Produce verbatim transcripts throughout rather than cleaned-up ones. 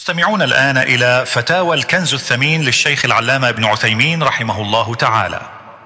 تستمعون الآن إلى فتاوى الكنز الثمين للشيخ العلامة ابن عثيمين رحمه الله تعالى.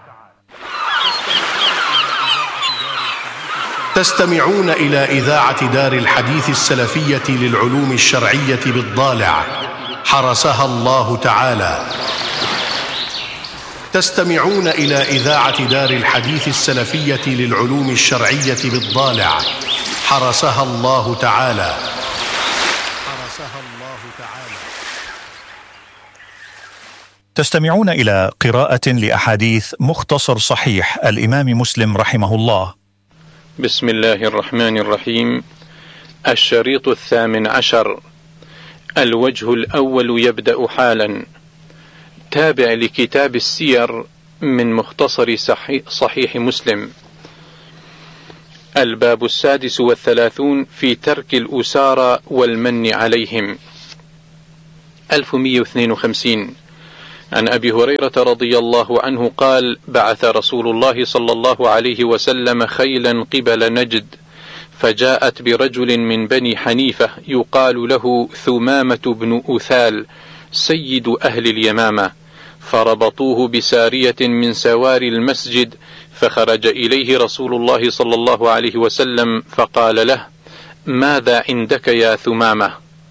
تستمعون إلى إذاعة دار الحديث السلفية للعلوم الشرعية بالضالع حرسها الله تعالى. تستمعون إلى إذاعة دار الحديث السلفية للعلوم الشرعية بالضالع حرسها الله تعالى. حرسها الله تعالى. تستمعون إلى قراءة لأحاديث مختصر صحيح الإمام مسلم رحمه الله. بسم الله الرحمن الرحيم. الشريط الثامن عشر. الوجه الأول يبدأ حالا. تابع لكتاب السير من مختصر صحيح مسلم. الباب السادس والثلاثون في ترك الأسارى والمن عليهم. ألف ومئة واثنين وخمسين. عن أبي هريرة رضي الله عنه قال: بعث رسول الله صلى الله عليه وسلم خيلا قبل نجد، فجاءت برجل من بني حنيفة يقال له ثمامة بن أثال سيد أهل اليمامة، فربطوه بسارية من سوار المسجد، فخرج إليه رسول الله صلى الله عليه وسلم فقال له: ماذا عندك يا ثمامة؟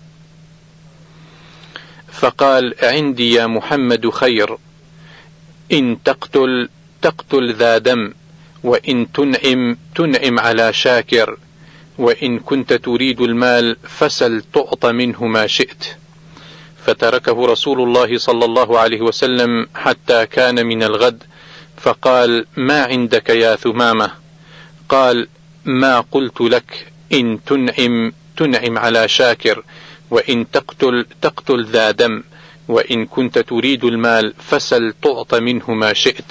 فقال: عندي يا محمد خير، إن تقتل تقتل ذا دم، وإن تنعم تنعم على شاكر، وإن كنت تريد المال فسل تعط منه ما شئت. فتركه رسول الله صلى الله عليه وسلم حتى كان من الغد، فقال: ما عندك يا ثمامة؟ قال: ما قلت لك، إن تنعم تنعم على شاكر، وإن تقتل تقتل ذا دم، وإن كنت تريد المال فسل تعط منه ما شئت.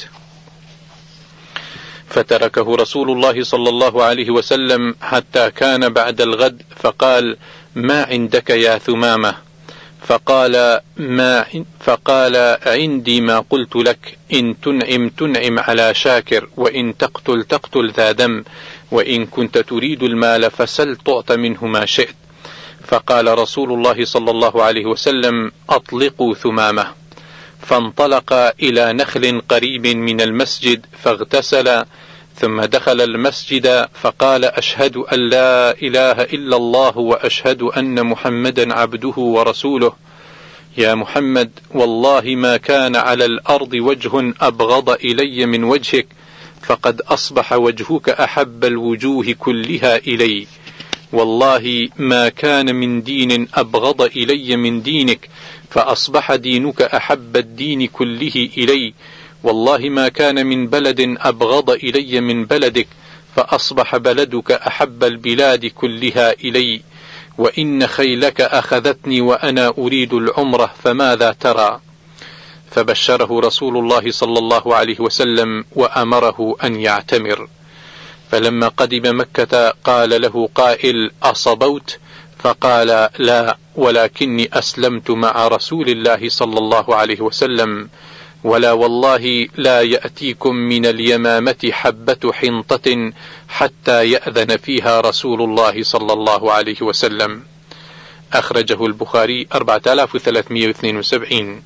فتركه رسول الله صلى الله عليه وسلم حتى كان بعد الغد، فقال: ما عندك يا ثمامة؟ فقال: ما فقال: عندي ما قلت لك، إن تنعم تنعم على شاكر، وإن تقتل تقتل ذا دم، وإن كنت تريد المال فسل تعط منه ما شئت. فقال رسول الله صلى الله عليه وسلم: أطلقوا ثمامة. فانطلق إلى نخل قريب من المسجد فاغتسل، ثم دخل المسجد فقال: أشهد أن لا إله إلا الله وأشهد أن محمدا عبده ورسوله. يا محمد، والله ما كان على الأرض وجه أبغض إلي من وجهك، فقد أصبح وجهك أحب الوجوه كلها إلي. والله ما كان من دين أبغض إلي من دينك، فأصبح دينك أحب الدين كله إلي. والله ما كان من بلد أبغض إلي من بلدك، فأصبح بلدك أحب البلاد كلها إلي. وإن خيلك أخذتني وأنا أريد العمرة، فماذا ترى؟ فبشره رسول الله صلى الله عليه وسلم وأمره أن يعتمر. فلما قدم مكة قال له قائل: أصبوت؟ فقال: لا، ولكني أسلمت مع رسول الله صلى الله عليه وسلم. ولا والله لا يأتيكم من اليمامة حبة حنطة حتى يأذن فيها رسول الله صلى الله عليه وسلم. أخرجه البخاري أربعة آلاف وثلاثمئة واثنين وسبعين.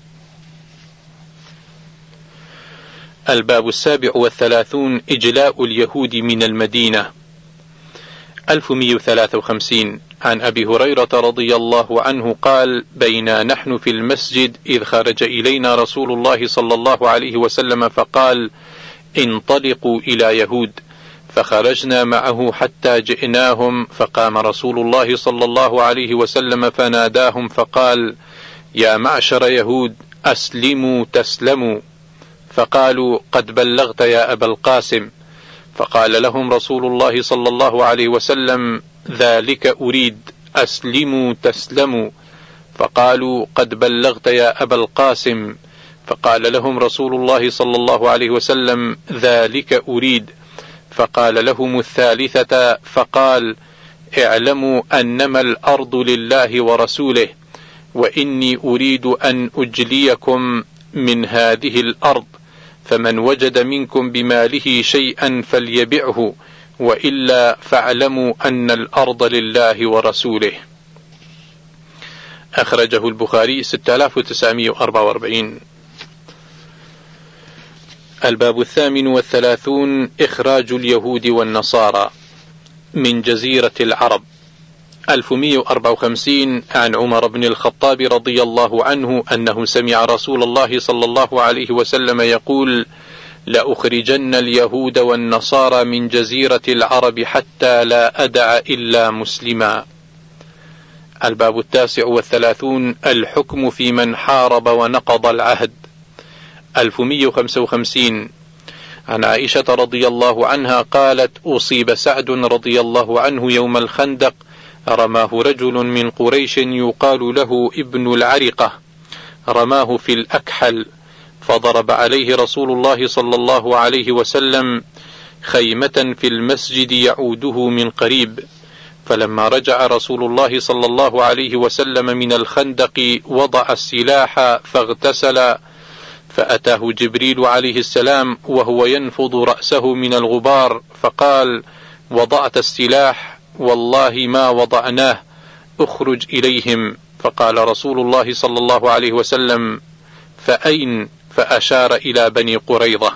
الباب السابع والثلاثون. إجلاء اليهود من المدينة. ألف ومئة وثلاثة وخمسين. عن أبي هريرة رضي الله عنه قال: بينا نحن في المسجد إذ خرج إلينا رسول الله صلى الله عليه وسلم فقال: انطلقوا إلى يهود. فخرجنا معه حتى جئناهم، فقام رسول الله صلى الله عليه وسلم فناداهم فقال: يا معشر يهود، أسلموا تسلموا. فقالوا: قد بلغت يا أبا القاسم. فقال لهم رسول الله صلى الله عليه وسلم: ذلك أريد، أسلموا تسلموا. فقالوا: قد بلغت يا أبا القاسم. فقال لهم رسول الله صلى الله عليه وسلم: ذلك أريد. فقال لهم الثالثة فقال: اعلموا أنما الأرض لله ورسوله، وإني أريد أن أجليكم من هذه الأرض، فمن وجد منكم بماله شيئا فليبعه، وإلا فاعلموا أن الأرض لله ورسوله. أخرجه البخاري ستة آلاف وتسعمائة وأربعة وأربعين. الباب الثامن والثلاثون: إخراج اليهود والنصارى من جزيرة العرب. ألف ومائة وأربعة وخمسين. عن عمر بن الخطاب رضي الله عنه أنه سمع رسول الله صلى الله عليه وسلم يقول: لأخرجن اليهود والنصارى من جزيرة العرب حتى لا أدع إلا مسلما. الباب التاسع والثلاثون: الحكم في من حارب ونقض العهد. ألف ومائة وخمسة وخمسين. عن عائشة رضي الله عنها قالت: أصيب سعد رضي الله عنه يوم الخندق، رماه رجل من قريش يقال له ابن العرقة، رماه في الأكحل، فضرب عليه رسول الله صلى الله عليه وسلم خيمة في المسجد يعوده من قريب. فلما رجع رسول الله صلى الله عليه وسلم من الخندق وضع السلاح فاغتسل، فأتاه جبريل عليه السلام وهو ينفض رأسه من الغبار، فقال: وضعت السلاح؟ والله ما وضعناه، اخرج إليهم. فقال رسول الله صلى الله عليه وسلم: فأين؟ فأشار إلى بني قريظة.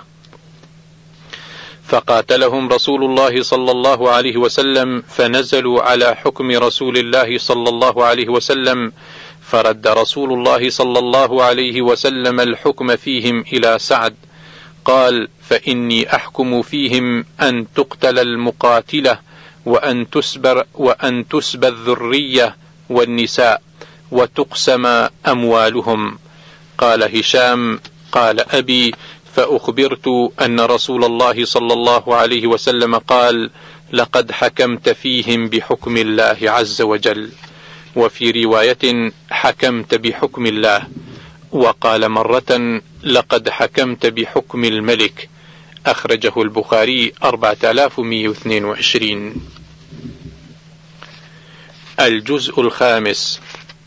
فقاتلهم رسول الله صلى الله عليه وسلم، فنزلوا على حكم رسول الله صلى الله عليه وسلم، فرد رسول الله صلى الله عليه وسلم الحكم فيهم إلى سعد، قال: فإني أحكم فيهم أن تقتل المقاتلة وأن تسبر وأن تسبى الذرية والنساء وتقسم أموالهم. قال هشام: قال أبي: فأخبرت أن رسول الله صلى الله عليه وسلم قال: لقد حكمت فيهم بحكم الله عز وجل. وفي رواية: حكمت بحكم الله. وقال مرة: لقد حكمت بحكم الملك. أخرجه البخاري أربعة آلاف ومائة واثنين وعشرين. الجزء الخامس: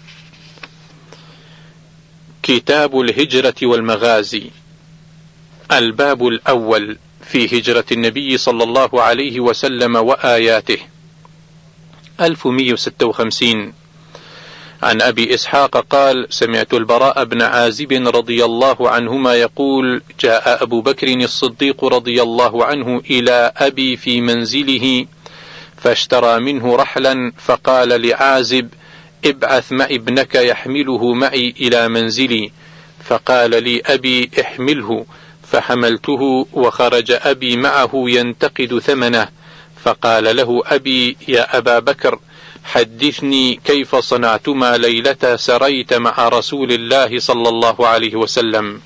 كتاب الهجرة والمغازي. الباب الأول في هجرة النبي صلى الله عليه وسلم وآياته. ألف ومائة وستة وخمسين. عن أبي إسحاق قال: سمعت البراء بن عازب رضي الله عنهما يقول: جاء أبو بكر الصديق رضي الله عنه إلى أبي في منزله، فاشترى منه رحلا، فقال لعازب: ابعث معي ابنك يحمله معي إلى منزلي. فقال لي أبي: احمله. فحملته، وخرج أبي معه ينتقد ثمنه. فقال له أبي: يا أبا بكر، حدثني كيف صنعتما ليلة سريت مع رسول الله صلى الله عليه وسلم.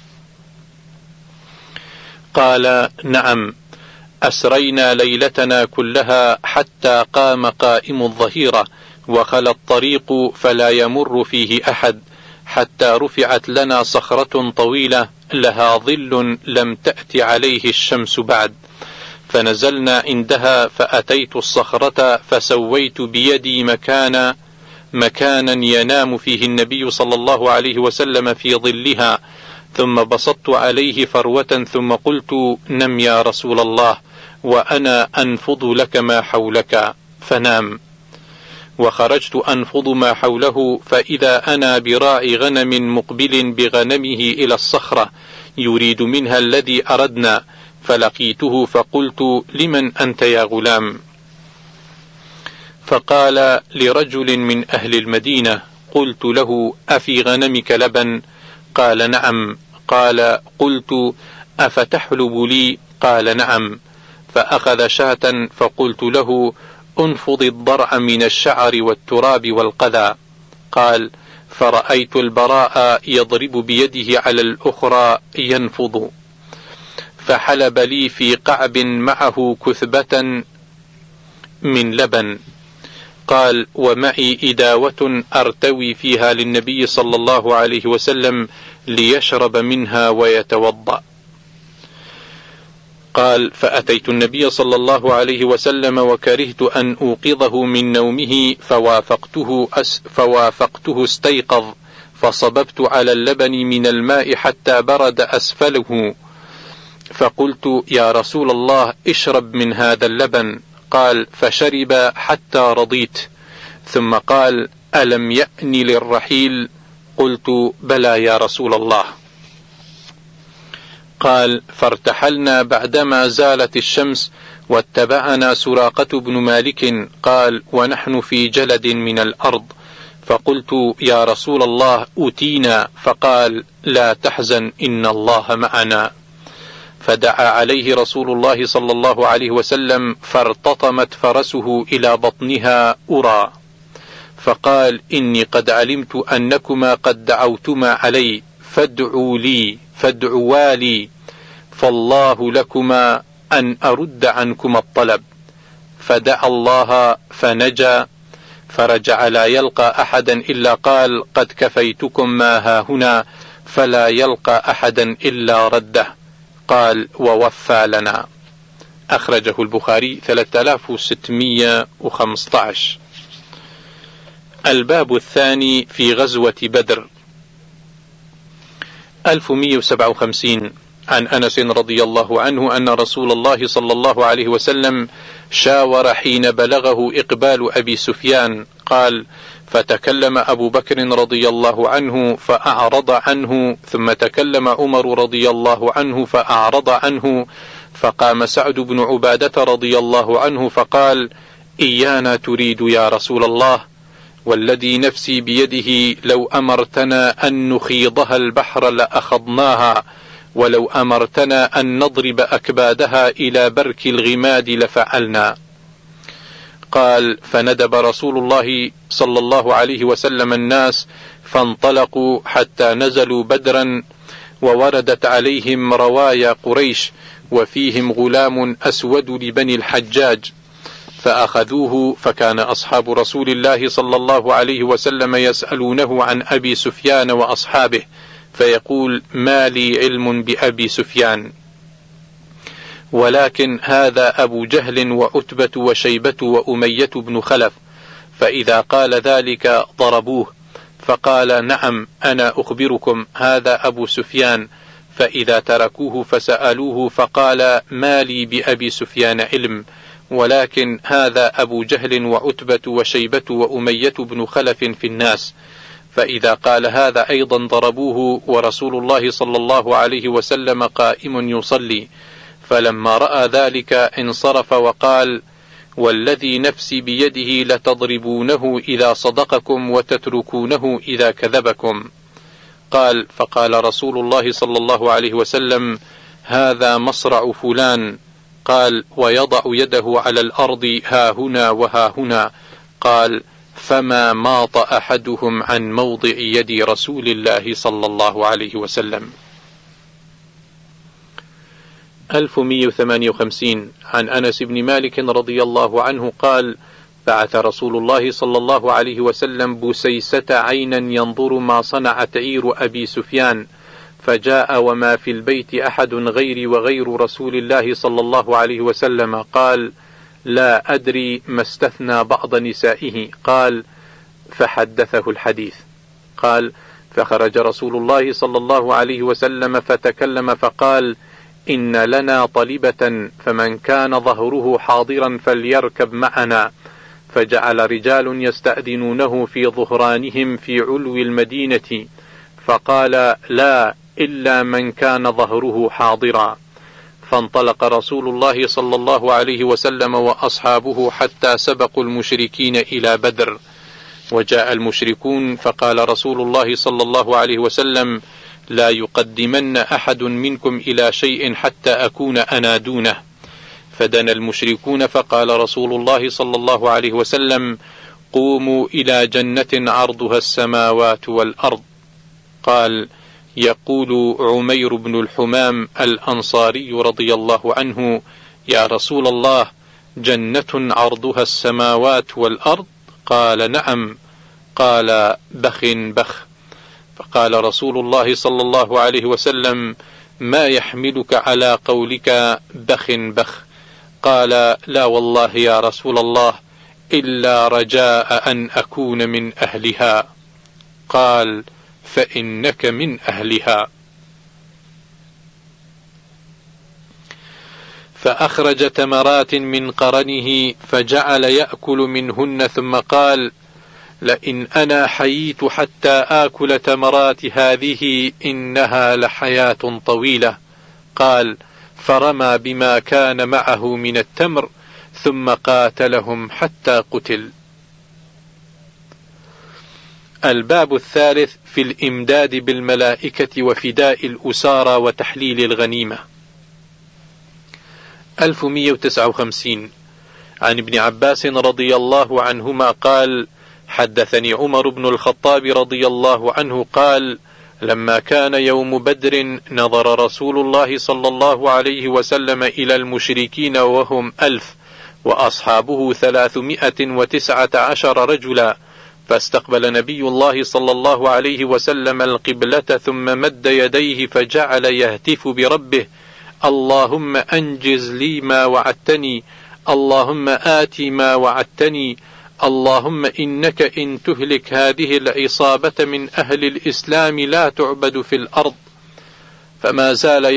قال: نعم، أسرينا ليلتنا كلها حتى قام قائم الظهيرة، وخلى الطريق فلا يمر فيه أحد، حتى رفعت لنا صخرة طويلة لها ظل لم تأت عليه الشمس بعد، فنزلنا عندها، فأتيت الصخرة فسويت بيدي مكانا مكانا ينام فيه النبي صلى الله عليه وسلم في ظلها، ثم بسطت عليه فروة، ثم قلت: نم يا رسول الله، وأنا أنفض لك ما حولك، فنام. وخرجت أنفض ما حوله، فإذا أنا براعي غنم مقبل بغنمه إلى الصخرة يريد منها الذي أردنا، فلقيته فقلت: لمن أنت يا غلام؟ فقال: لرجل من أهل المدينة. قلت له: أفي غنمك لبن؟ قال: نعم. قال: قلت: أفتحلب لي؟ قال: نعم. فأخذ شاة، فقلت له: انفض الضرع من الشعر والتراب والقذى. قال: فرأيت البراء يضرب بيده على الأخرى ينفض، فحلب لي في قعب معه كثبة من لبن. قال: ومعي إداوة أرتوي فيها للنبي صلى الله عليه وسلم ليشرب منها ويتوضأ. قال: فأتيت النبي صلى الله عليه وسلم وكرهت أن أوقظه من نومه، فوافقته, أس فوافقته استيقظ، فصببت على اللبن من الماء حتى برد أسفله، فقلت: يا رسول الله، اشرب من هذا اللبن. قال: فشرب حتى رضيت، ثم قال: ألم يأن للرحيل؟ قلت بلى يا رسول الله. قال فارتحلنا بعدما زالت الشمس واتبعنا سراقة بن مالك. قال ونحن في جلد من الأرض، فقلت يا رسول الله أتينا، فقال لا تحزن إن الله معنا. فدعا عليه رسول الله صلى الله عليه وسلم فارتطمت فرسه إلى بطنها أرى، فقال إني قد علمت أنكما قد دعوتما علي فادعوا لي فادعوا لي فالله لكما أن أرد عنكما الطلب. فدعا الله فنجا، فرجع لا يلقى أحدا إلا قال قد كفيتكم ما هاهنا، فلا يلقى أحدا إلا رده. قال ووفى لنا. أخرجه البخاري ثلاثة آلاف وستمائة وخمسة عشر. الباب الثاني في غزوة بدر. ألف ومئة وسبعة وخمسين. عن أنس رضي الله عنه أن رسول الله صلى الله عليه وسلم شاور حين بلغه إقبال أبي سفيان. قال فتكلم أبو بكر رضي الله عنه فأعرض عنه، ثم تكلم عمر رضي الله عنه فأعرض عنه، فقام سعد بن عبادة رضي الله عنه فقال إيانا تريد يا رسول الله، والذي نفسي بيده لو أمرتنا أن نخيضها البحر لأخضناها، ولو أمرتنا أن نضرب أكبادها إلى برك الغماد لفعلنا. قال فندب رسول الله صلى الله عليه وسلم الناس فانطلقوا حتى نزلوا بدرا، ووردت عليهم روايا قريش وفيهم غلام أسود لبني الحجاج، فأخذوه، فكان أصحاب رسول الله صلى الله عليه وسلم يسألونه عن أبي سفيان وأصحابه، فيقول ما لي علم بأبي سفيان، ولكن هذا أبو جهل وعتبة وشيبة وأمية بن خلف. فإذا قال ذلك ضربوه، فقال نعم أنا أخبركم هذا أبو سفيان. فإذا تركوه فسألوه فقال ما لي بأبي سفيان علم، ولكن هذا أبو جهل وعتبة وشيبة وأمية بن خلف في الناس. فإذا قال هذا أيضا ضربوه، ورسول الله صلى الله عليه وسلم قائم يصلي. فلما رأى ذلك انصرف وقال والذي نفسي بيده لتضربونه إذا صدقكم وتتركونه إذا كذبكم. قال فقال رسول الله صلى الله عليه وسلم هذا مصرع فلان. قال ويضع يده على الأرض ها هنا وها هنا. قال فما ماط أحدهم عن موضع يد رسول الله صلى الله عليه وسلم. ألف ومئة وثمانية وخمسين. عن أنس بن مالك رضي الله عنه قال بعث رسول الله صلى الله عليه وسلم بسيسة عينا ينظر ما صنعت عير أبي سفيان، فجاء وما في البيت أحد غيري وغير رسول الله صلى الله عليه وسلم. قال لا أدري ما استثنى بعض نسائه. قال فحدثه الحديث. قال فخرج رسول الله صلى الله عليه وسلم فتكلم فقال إن لنا طلبة، فمن كان ظهره حاضرا فليركب معنا. فجعل رجال يستأذنونه في ظهرانهم في علو المدينة، فقال لا إلا من كان ظهره حاضرا. فانطلق رسول الله صلى الله عليه وسلم وأصحابه حتى سبقوا المشركين إلى بدر. وجاء المشركون فقال رسول الله صلى الله عليه وسلم لا يقدمن أحد منكم إلى شيء حتى أكون أنا دونه. فدنا المشركون فقال رسول الله صلى الله عليه وسلم قوموا إلى جنة عرضها السماوات والأرض. قال يقول عمير بن الحمام الأنصاري رضي الله عنه يا رسول الله جنة عرضها السماوات والأرض؟ قال نعم. قال بخ بخ. فقال رسول الله صلى الله عليه وسلم ما يحملك على قولك بخ بخ؟ قال لا والله يا رسول الله إلا رجاء أن أكون من أهلها. قال فإنك من أهلها. فأخرج تمرات من قرنه فجعل يأكل منهن، ثم قال لئن أنا حييت حتى آكل تمرات هذه إنها لحياة طويلة. قال: فرمى بما كان معه من التمر ثم قاتلهم حتى قتل. الباب الثالث في الإمداد بالملائكة وفداء الأسارى وتحليل الغنيمة. ألف ومئة وتسعة وخمسين. عن ابن عباس رضي الله عنهما قال: حدثني عمر بن الخطاب رضي الله عنه قال: لما كان يوم بدر نظر رسول الله صلى الله عليه وسلم إلى المشركين وهم ألف وأصحابه ثلاثمائة وتسعة عشر رجلا، فاستقبل نبي الله صلى الله عليه وسلم القبلة ثم مد يديه فجعل يهتف بربه: اللهم أنجز لي ما وعدتني، اللهم آتي ما وعدتني، اللهم إنك إن تهلك هذه العصابة من أهل الإسلام لا تعبد في الأرض. فما زال